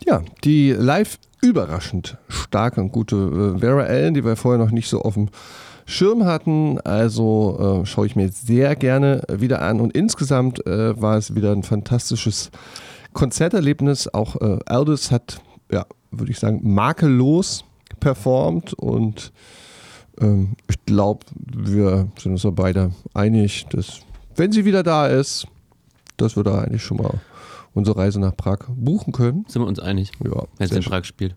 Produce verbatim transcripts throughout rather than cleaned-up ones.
Ja, die live überraschend starke und gute äh, Vera Ellen, die wir vorher noch nicht so auf dem Schirm hatten. Also äh, schaue ich mir sehr gerne wieder an. Und insgesamt äh, war es wieder ein fantastisches Konzerterlebnis. Auch äh, Aldous hat, ja, würde ich sagen, makellos performt. Und ähm, ich glaube, wir sind uns da beide einig, dass, wenn sie wieder da ist, dass wir da eigentlich schon mal unsere Reise nach Prag buchen können. Sind wir uns einig? Ja. Wenn es in Prag spielt.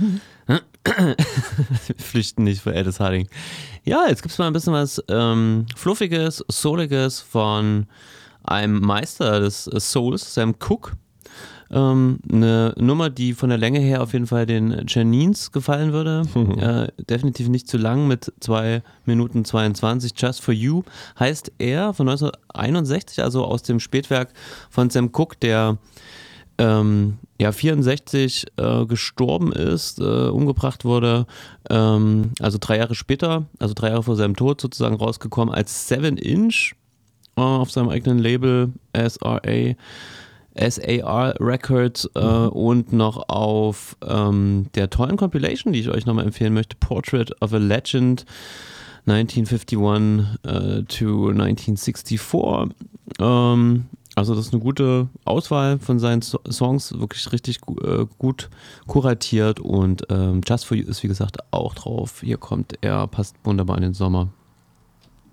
Flüchten nicht vor Aldous Harding. Ja, jetzt gibt es mal ein bisschen was ähm, Fluffiges, Souliges von einem Meister des Souls, Sam Cooke. Ähm, eine Nummer, die von der Länge her auf jeden Fall den Janines gefallen würde. Mhm. Äh, definitiv nicht zu lang mit zwei Minuten zweiundzwanzig. Just for You heißt er von neunzehnhunderteinundsechzig, also aus dem Spätwerk von Sam Cooke, der ähm, ja, vierundsechzig äh, gestorben ist, äh, umgebracht wurde, ähm, also drei Jahre später, also drei Jahre vor seinem Tod sozusagen rausgekommen als Seven Inch äh, auf seinem eigenen Label S R A S A R Records äh, mhm. und noch auf ähm, der tollen Compilation, die ich euch nochmal empfehlen möchte, Portrait of a Legend neunzehnhunderteinundfünfzig äh, to neunzehnhundertvierundsiebzig. Ähm, also das ist eine gute Auswahl von seinen so- Songs, wirklich richtig gu- äh, gut kuratiert und ähm, Just for You ist wie gesagt auch drauf. Hier kommt er, passt wunderbar in den Sommer.